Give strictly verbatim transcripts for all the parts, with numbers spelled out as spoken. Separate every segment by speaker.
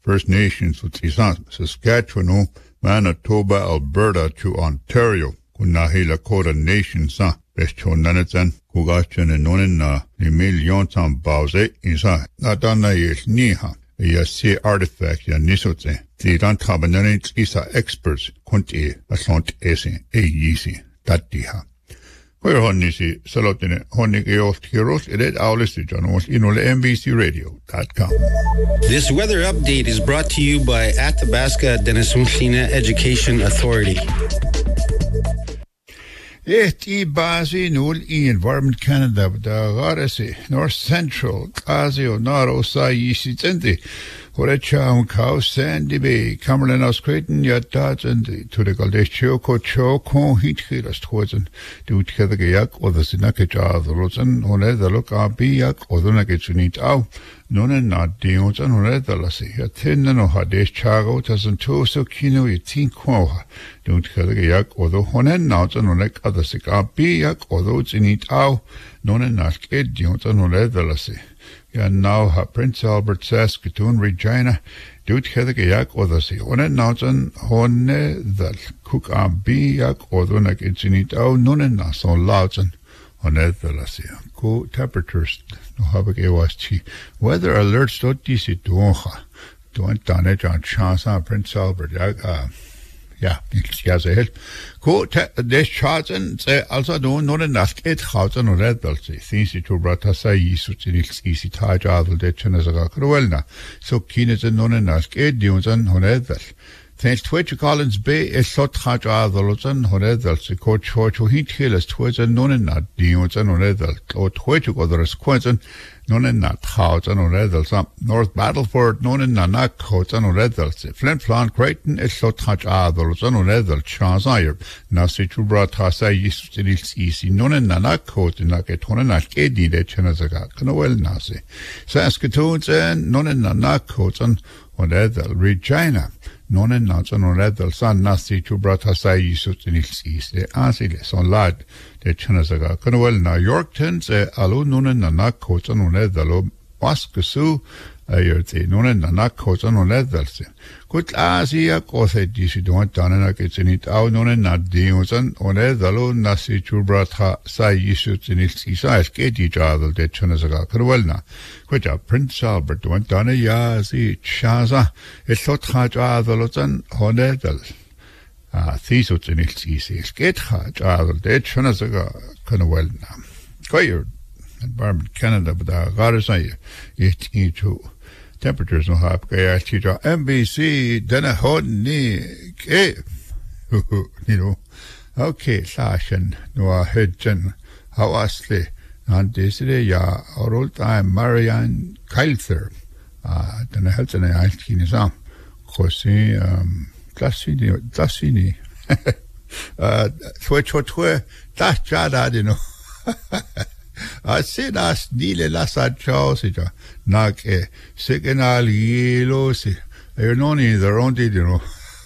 Speaker 1: First Nations utlisan Saskatchewan, Manitoba, Alberta to Ontario. Kunahi Lakota Nation sa Bechon Nanatan, Kugachan and Nonina, the million tam Bowse, Isa, Nadana Yes Niha, a sea artifact ya Nisote, the Rantabananic Isa experts, Kunti, Asont Esi, A Yisi, Tatiha. Where Honisi, Salotine, Honig Eos Heroes, it Aulis, John was in N B C radio dot com.
Speaker 2: This weather update is brought to you by Athabasca Denisunklina Education Authority.
Speaker 1: Et I basi nul I Environment Canada da garasi North Central Qazio Naro sa yisitende Horecha Cow Sandy Bay Cumberland House Creighton Yatat and to the Galdesh Choko Choko Hitkiras Twozen do together Gayak or the Sinakaja the Rosen or the look Abiyak or the Naketsunit Au None not Dions and Redalasi a thin no Hadesh Chago doesn't two so kino itin quoha don't together Gayak or the Honen Nauts and like other sick Abiyak or those in it Au None not Kid Dions and Redalasi. Ja now ha Prince Albert Saskatoon Regina doet hedde jak odasi one nautan honne dal cook abi jak odonak itzinit au none na so lauten honne dalasi co temperatures no habe ge was chi weather alerts dot disi doha don't dane jan chance Prince Albert jak uh, ja, ich ja sehr. Gut, des Schaden, also du nur eine Nacht et Hausen und Redbelsi. Since it brought us a yisu tinils easy taj adel de chenazaga cruelna. So kines and non nask et diunsan honedel. Thanks Twitch Collins Bay is so taj adelosan honedel. Se coach for to hit hills twas and non not diunsan honedel. Or Twitch others quentin. Non not hausen und Redels. North Battleford, non nanak hausen und Redels. Flint Flan Creighton is so touch adolson und Redel chance ayer. Now sit you brought us a yistils easy. Non nanak hausen like a tonanak edi de chenazaga. Canowell nasi. Saskatoons and non nanak hausen und Redel. Regina. Non nasan und Redel san nasi you brought us a yistils easy. Asiles on lad. De chenazaga. Canowell na Yorkton se alu non nanak hausen und Redelo Waskasu ayerti non nanak hausen und Redelse. Gut Asia kose disi don't done it's in it out non na diusan und Redelo nasi chubratha sai yisut in it isa sketi jadel de chenazaga. Canowell Quita Prince Albert don't done ya si chaza. It's so tajadelosan honedel. Ah, thisuts in it easy. Sketha jadel de chenazaga. Canowell Quite Environment Canada, but I got to say, it into temperatures no have gas teacher N B C dana hodni ke you know okay sashen no hedgen hawasle and desire ya all time Marianne Kilther uh dana helten I kine sam kosi um klasini klasini uh twe twe twe das jada you know I said as nile la sa chaosita nak e signal yelo si you know neither on did you know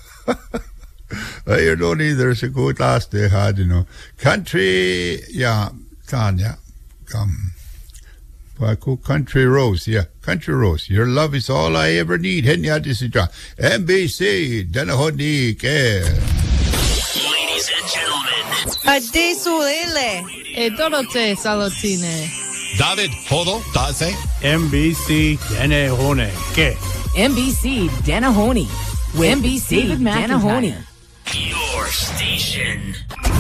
Speaker 1: you know neither is a good last they had you know country yeah Tanya come Waku Country Rose yeah Country Rose your love is all I ever need henya disija N B C Denahoni ke
Speaker 3: Ladies and gentlemen
Speaker 4: Adesso ele
Speaker 5: E Dorote Salotine.
Speaker 6: David Hodo Daze.
Speaker 7: N B C Denahone. Ke.
Speaker 8: N B C Denahone. With N B C Denahone.
Speaker 3: your station.